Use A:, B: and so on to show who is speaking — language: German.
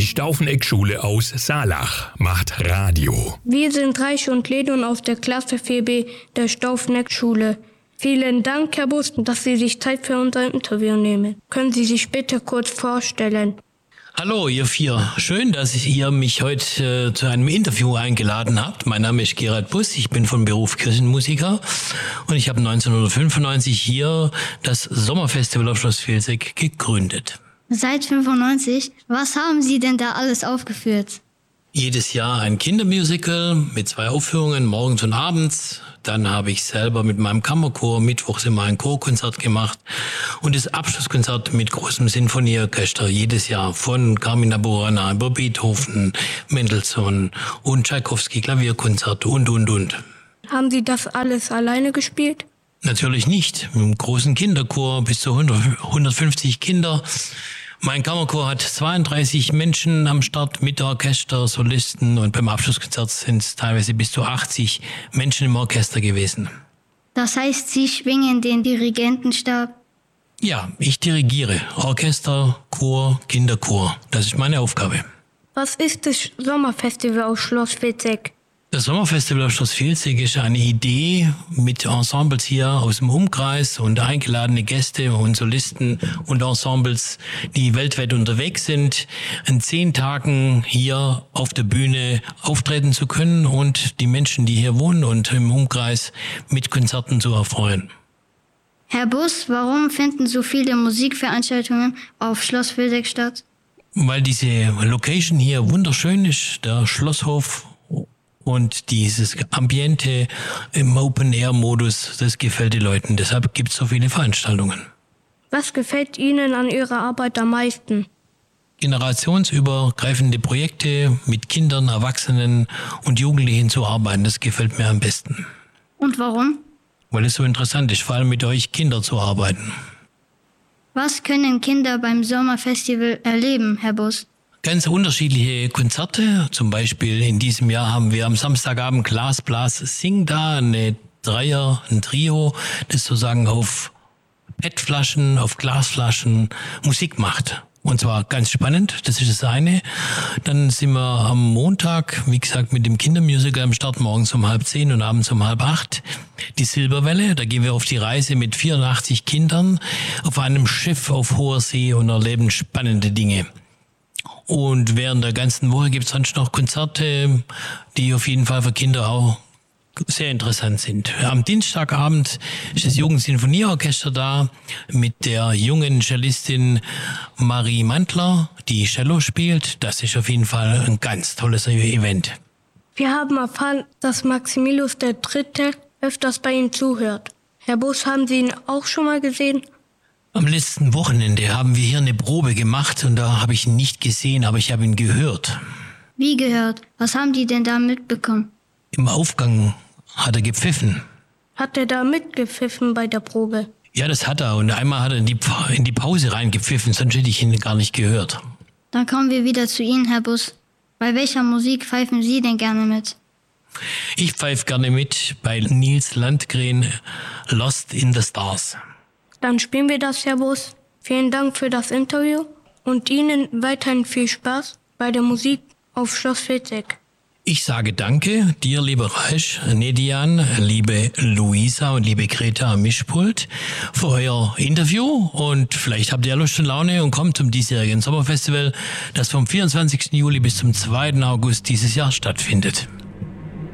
A: Die Staufeneck-Schule aus Saalach macht Radio.
B: Wir sind Reich und Ledon aus der Klasse 4b der Staufeneck-Schule. Vielen Dank, Herr Bus, dass Sie sich Zeit für unser Interview nehmen. Können Sie sich bitte kurz vorstellen?
C: Hallo, ihr vier. Schön, dass ihr mich heute zu einem Interview eingeladen habt. Mein Name ist Gerhard Bus, ich bin von Beruf Kirchenmusiker und ich habe 1995 hier das Sommerfestival auf Schloss Vilseck gegründet.
D: Seit 95? Was haben Sie denn da alles aufgeführt?
C: Jedes Jahr ein Kindermusical mit 2 Aufführungen, morgens und abends. Dann habe ich selber mit meinem Kammerchor mittwochs immer ein Chorkonzert gemacht und das Abschlusskonzert mit großem Sinfonieorchester jedes Jahr von Carmina Burana über Beethoven, Mendelssohn und Tschaikowski Klavierkonzert und.
B: Haben Sie das alles alleine gespielt?
C: Natürlich nicht. Mit einem großen Kinderchor bis zu 150 Kinder. Mein Kammerchor hat 32 Menschen am Start mit Orchester, Solisten und beim Abschlusskonzert sind es teilweise bis zu 80 Menschen im Orchester gewesen.
D: Das heißt, Sie schwingen den Dirigentenstab?
C: Ja, ich dirigiere Orchester, Chor, Kinderchor. Das ist meine Aufgabe.
B: Was ist das Sommerfestival auf Schloss Vilseck?
C: Das Sommerfestival auf Schloss Vilseck ist eine Idee mit Ensembles hier aus dem Umkreis und eingeladene Gäste und Solisten und Ensembles, die weltweit unterwegs sind, in 10 Tagen hier auf der Bühne auftreten zu können und die Menschen, die hier wohnen und im Umkreis mit Konzerten zu erfreuen.
D: Herr Bus, warum finden so viele Musikveranstaltungen auf Schloss Vilseck statt?
C: Weil diese Location hier wunderschön ist, der Schlosshof. Und dieses Ambiente im Open-Air-Modus, das gefällt den Leuten. Deshalb gibt es so viele Veranstaltungen.
B: Was gefällt Ihnen an Ihrer Arbeit am meisten?
C: Generationsübergreifende Projekte mit Kindern, Erwachsenen und Jugendlichen zu arbeiten, das gefällt mir am besten.
D: Und warum?
C: Weil es so interessant ist, vor allem mit euch Kindern zu arbeiten.
D: Was können Kinder beim Sommerfestival erleben, Herr Bus?
C: Ganz unterschiedliche Konzerte. Zum Beispiel in diesem Jahr haben wir am Samstagabend Glas Blas Sing da, ein Trio, das sozusagen auf PET-Flaschen, auf Glasflaschen Musik macht. Und zwar ganz spannend, das ist das eine. Dann sind wir am Montag, wie gesagt, mit dem Kindermusical am Start, morgens um 7:30 und abends um 7:30. Die Silberwelle, da gehen wir auf die Reise mit 84 Kindern auf einem Schiff auf hoher See und erleben spannende Dinge. Und während der ganzen Woche gibt es sonst noch Konzerte, die auf jeden Fall für Kinder auch sehr interessant sind. Am Dienstagabend ist das Jugendsinfonieorchester da mit der jungen Cellistin Marie Mantler, die Cello spielt. Das ist auf jeden Fall ein ganz tolles Event.
B: Wir haben erfahren, dass Maximilius III. Öfters bei Ihnen zuhört. Herr Bus, haben Sie ihn auch schon mal gesehen?
C: Am letzten Wochenende haben wir hier eine Probe gemacht und da habe ich ihn nicht gesehen, aber ich habe ihn gehört.
D: Wie gehört? Was haben die denn da mitbekommen?
C: Im Aufgang hat er gepfiffen.
B: Hat er da mitgepfiffen bei der Probe?
C: Ja, das hat er. Und einmal hat er in die Pause reingepfiffen, sonst hätte ich ihn gar nicht gehört.
D: Dann kommen wir wieder zu Ihnen, Herr Bus. Bei welcher Musik pfeifen Sie denn gerne mit?
C: Ich pfeife gerne mit bei Nils Landgren, Lost in the Stars.
B: Dann spielen wir das, Herr Bus. Vielen Dank für das Interview und Ihnen weiterhin viel Spaß bei der Musik auf Schloss Vilseck.
C: Ich sage danke dir, lieber Reich, Nedian, liebe Luisa und liebe Greta am Mischpult für euer Interview und vielleicht habt ihr Lust und Laune und kommt zum diesjährigen Sommerfestival, das vom 24. Juli bis zum 2. August dieses Jahr stattfindet.